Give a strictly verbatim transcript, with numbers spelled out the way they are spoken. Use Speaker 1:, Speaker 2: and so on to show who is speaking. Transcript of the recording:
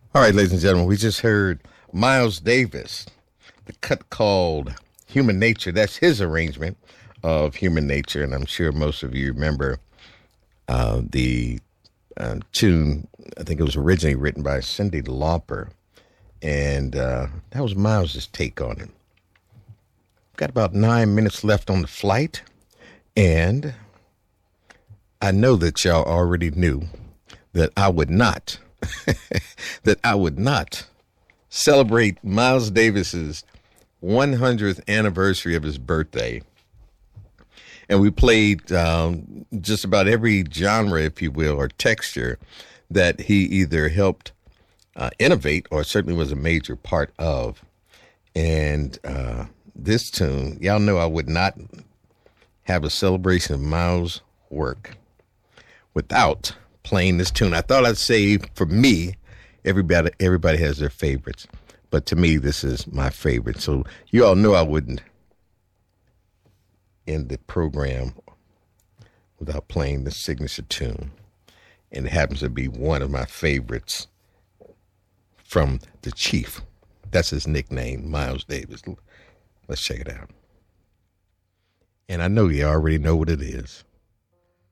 Speaker 1: All right, ladies and gentlemen, we just heard Miles Davis, the cut called Human Nature. That's his arrangement of Human Nature, and I'm sure most of you remember uh, the uh, tune. I think it was originally written by Cyndi Lauper, and uh, that was Miles's take on it. Got about nine minutes left on the flight, and I know that y'all already knew that I would not, that I would not celebrate Miles Davis's one hundredth anniversary of his birthday. And we played um, just about every genre, if you will, or texture that he either helped uh, innovate or certainly was a major part of. And uh, this tune, y'all know I would not have a celebration of Miles' work without playing this tune. I thought I'd say, for me, everybody everybody has their favorites, but to me, this is my favorite. So you all know I wouldn't end the program without playing the signature tune, and it happens to be one of my favorites from the Chief. That's his nickname, Miles Davis. Let's check it out. And I know you already know what it is.